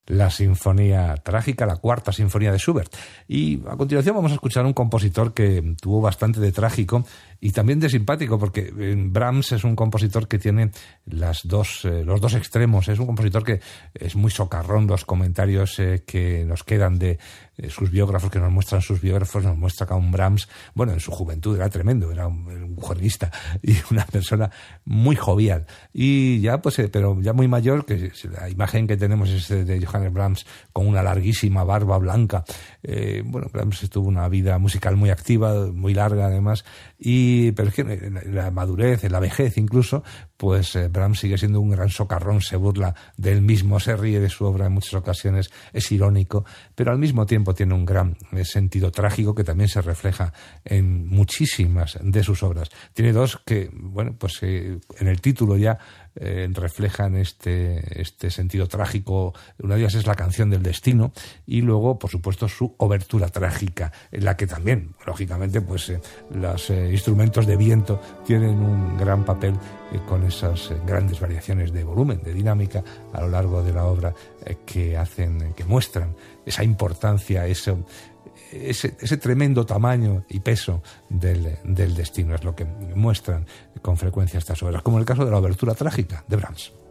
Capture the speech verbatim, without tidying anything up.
la Sinfonía Trágica, la cuarta Sinfonía de Schubert. Y a continuación vamos a escuchar a un compositor que tuvo bastante de trágico y también de simpático, porque Brahms es un compositor que tiene las dos, eh, los dos extremos. Es un compositor que es muy socarrón. Los comentarios eh, que nos quedan de eh, sus biógrafos, que nos muestran sus biógrafos, nos muestra que a un Brahms, bueno, en su juventud era tremendo, era un, un juerguista y una persona muy jovial. Y ya, pues, eh, pero ya muy mayor, que la imagen que tenemos es de Johannes Brahms con una larguísima barba blanca. Eh, bueno, Brahms tuvo una vida musical muy activa, muy larga además, y pero es que en la madurez, en la vejez incluso, pues eh, Brahms sigue siendo un gran socarrón, se burla del mismo, se ríe de su obra en muchas ocasiones, es irónico, pero al mismo tiempo tiene un gran eh, sentido trágico que también se refleja en muchísimas de sus obras. Tiene dos que, bueno, pues eh, en el título ya Eh, reflejan este, este sentido trágico. Una de ellas es la Canción del Destino y luego, por supuesto, su obertura trágica, en la que también, lógicamente, pues eh, los eh, instrumentos de viento tienen un gran papel eh, con esas eh, grandes variaciones de volumen, de dinámica a lo largo de la obra eh, que hacen, que muestran esa importancia, ese Ese, ese tremendo tamaño y peso del, del destino. Es lo que muestran con frecuencia estas obras, como el caso de la obertura trágica de Brahms.